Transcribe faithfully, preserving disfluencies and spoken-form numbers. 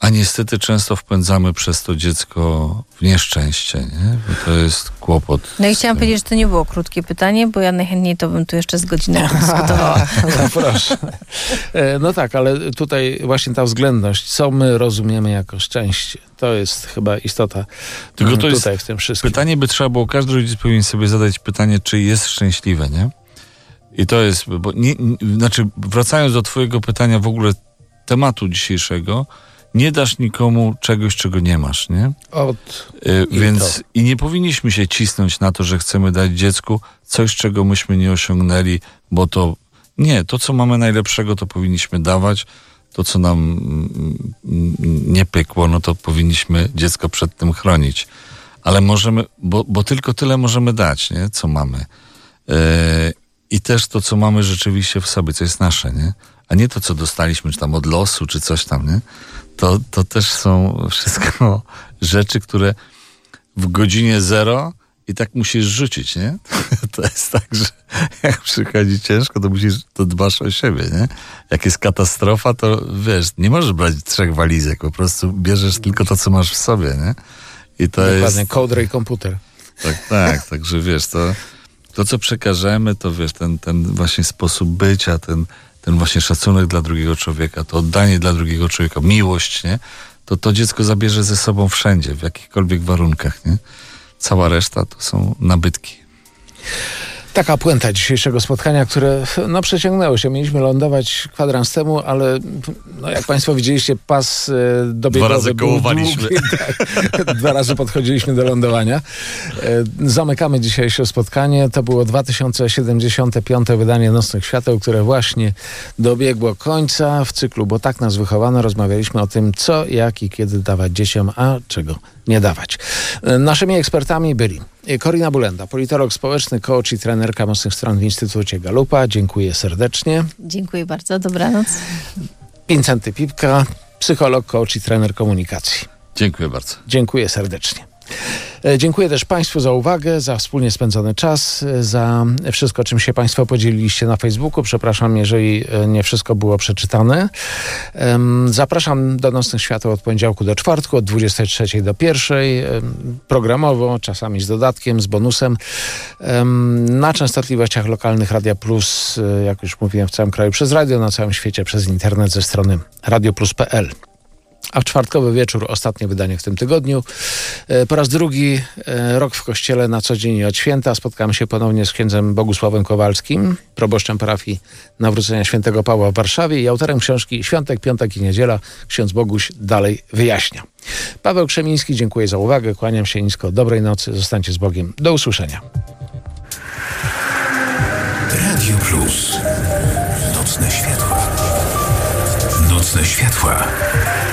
A niestety często wpędzamy przez to dziecko w nieszczęście, nie? Bo to jest kłopot. No i chciałam powiedzieć, że to nie było krótkie pytanie, bo ja najchętniej to bym tu jeszcze z godzinę dyskutowała. No proszę. No tak, ale tutaj właśnie ta względność, co my rozumiemy jako szczęście, to jest chyba istota Tylko to tutaj jest w tym wszystkim. Pytanie by trzeba było, każdy rodzic powinien sobie zadać pytanie, czy jest szczęśliwe, nie? I to jest, bo nie, nie, znaczy wracając do twojego pytania w ogóle tematu dzisiejszego, nie dasz nikomu czegoś, czego nie masz, nie? Od, y, i więc to. i nie powinniśmy się cisnąć na to, że chcemy dać dziecku coś, czego myśmy nie osiągnęli, bo to nie, to co mamy najlepszego, to powinniśmy dawać. To, co nam mm, nie pykło, no to powinniśmy dziecko przed tym chronić. Ale możemy, bo, bo tylko tyle możemy dać, nie? Co mamy. Yy, I też to, co mamy rzeczywiście w sobie, co jest nasze, nie? A nie to, co dostaliśmy, czy tam od losu, czy coś tam, nie? To, to też są wszystko rzeczy, które w godzinie zero i tak musisz rzucić, nie? To jest tak, że jak przychodzi ciężko, to musisz, to dbasz o siebie, nie? Jak jest katastrofa, to wiesz, nie możesz brać trzech walizek, po prostu bierzesz tylko to, co masz w sobie, nie? I to Dokładnie, jest... kołdrę i komputer. Tak, tak, także wiesz, to, to co przekażemy, to wiesz, ten, ten właśnie sposób bycia, ten, ten właśnie szacunek dla drugiego człowieka, to oddanie dla drugiego człowieka, miłość, nie? To to dziecko zabierze ze sobą wszędzie, w jakichkolwiek warunkach, nie? Cała reszta to są nabytki. Taka puenta dzisiejszego spotkania, które no, przeciągnęło się. Mieliśmy lądować kwadrans temu, ale no, jak państwo widzieliście, pas e, dobiegowy Dwa razy był kołowaliśmy. długi, tak, dwa razy podchodziliśmy do lądowania. E, zamykamy dzisiejsze spotkanie. To było dwa tysiące siedemdziesiąte piąte wydanie Nocnych Świateł, które właśnie dobiegło końca w cyklu, bo tak nas wychowano. Rozmawialiśmy o tym, co, jak i kiedy dawać dzieciom, a czego nie dawać. E, naszymi ekspertami byli Korina Bulenda, politolog społeczny, coach i trenerka mocnych stron w Instytucie Galupa. Dziękuję serdecznie. Dziękuję bardzo, dobranoc. Wincenty Pipka, psycholog, coach i trener komunikacji. Dziękuję bardzo. Dziękuję serdecznie. E, Dziękuję też Państwu za uwagę, za wspólnie spędzony czas, e, za wszystko, czym się Państwo podzieliliście na Facebooku. Przepraszam, jeżeli e, nie wszystko było przeczytane. Em, Zapraszam do Nocnych Świateł od poniedziałku do czwartku, od dwudziestej trzeciej do pierwszej. em, Programowo, czasami z dodatkiem, z bonusem. Em, Na częstotliwościach lokalnych Radia Plus, e, jak już mówiłem, w całym kraju przez radio, na całym świecie przez internet ze strony radioplus kropka p l. A w czwartkowy wieczór ostatnie wydanie w tym tygodniu. E, Po raz drugi e, rok w kościele na co dzień i od święta. Spotkamy się ponownie z księdzem Bogusławem Kowalskim, proboszczem parafii Nawrócenia Świętego Pawła w Warszawie i autorem książki Świątek, Piątek i Niedziela. Ksiądz Boguś dalej wyjaśnia. Paweł Krzemiński, dziękuję za uwagę. Kłaniam się nisko. Dobrej nocy. Zostańcie z Bogiem. Do usłyszenia. Radio Plus. Nocne światła. Nocne światła.